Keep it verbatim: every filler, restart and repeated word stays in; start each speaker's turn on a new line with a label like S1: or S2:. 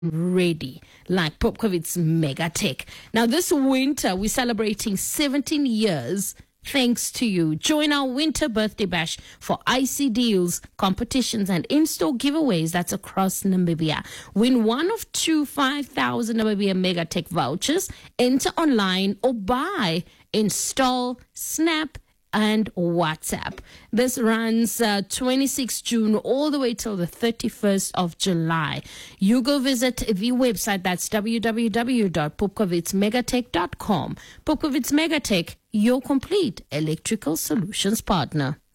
S1: ready, like Popkovitz Megatech. Now, this winter, we're celebrating seventeen years thanks to you. Join our winter birthday bash for icy deals, competitions, and in-store giveaways that's across Namibia. Win one of two five thousand Namibia Megatech vouchers. Enter online or buy, install, snap, and WhatsApp. This runs uh, twenty-sixth June all the way till the thirty-first of July. You go visit the website, that's w w w dot popkovitz megatech dot com. Popkovitz Megatech, your complete electrical solutions partner.